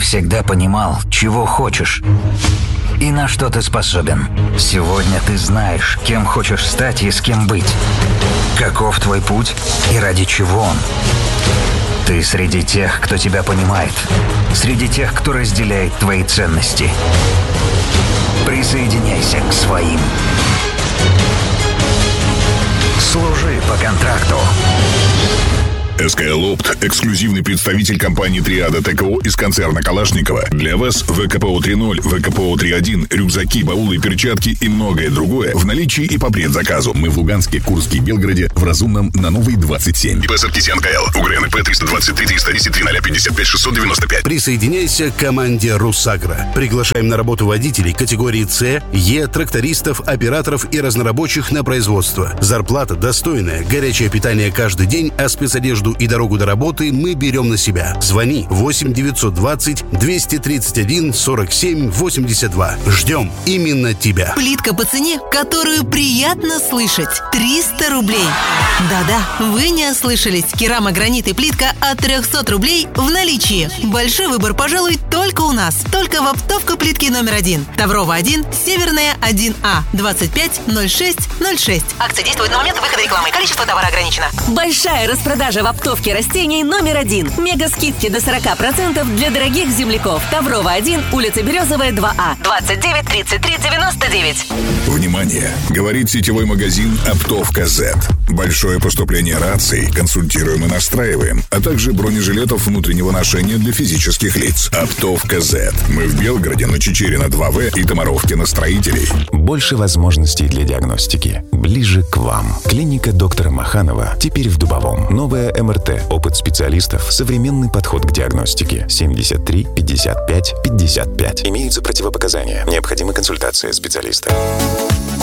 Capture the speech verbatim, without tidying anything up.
всегда понимал, чего хочешь и на что ты способен. Сегодня ты знаешь, кем хочешь стать и с кем быть. Каков твой путь и ради чего он. Ты среди тех, кто тебя понимает. Среди тех, кто разделяет твои ценности. Присоединяйся к своим. Служи по контракту. СКЛ Опт, эксклюзивный представитель компании «Триада ТКО» из концерна Калашникова. Для вас ВКПО три ноль, ВКПО три один, рюкзаки, баулы, перчатки и многое другое в наличии и по предзаказу. Мы в Луганске, Курске и Белгороде, в Разумном, на Новой двадцать семь. ИП Саркисян КЛ. УГРНП триста двадцать три триста десять три ноль пятьдесят пять шестьсот девяносто пять. Присоединяйся к команде «Русагра». Приглашаем на работу водителей категории С, Е, трактористов, операторов и разнорабочих на производство. Зарплата достойная, горячее питание каждый день, а спецодежду и дорогу до работы мы берем на себя. Звони восемь девятьсот двадцать двести тридцать один сорок семь восемьдесят два. Ждем именно тебя. Плитка по цене, которую приятно слышать. триста рублей. Да-да, вы не ослышались. Керамогранит и плитка от триста рублей в наличии. Большой выбор, пожалуй, только у нас. Только в оптовка плитки номер один. Таврова один, Северная один А, двадцать пять ноль шесть ноль шесть. Акция действует на момент выхода рекламы. Количество товара ограничено. Большая распродажа в оптовке растений номер один. Мега скидки до сорок процентов для дорогих земляков. Таврова один, улица Березовая, два А, двадцать девять тридцать три девяносто девять. Внимание! Говорит сетевой магазин «Оптовка Z». Большое поступление раций, консультируем и настраиваем, а также бронежилетов внутреннего ношения для физических лиц. «Оптовка Z». Мы в Белгороде на Чичерина два В и Томаровке на Строителей. Больше возможностей для диагностики. Ближе к вам. Клиника доктора Маханова теперь в Дубовом. Новая МРТ. Опыт специалистов. Современный подход к диагностике. семьдесят три пятьдесят пять пятьдесят пять. Имеются противопоказания. Необходима консультация специалиста.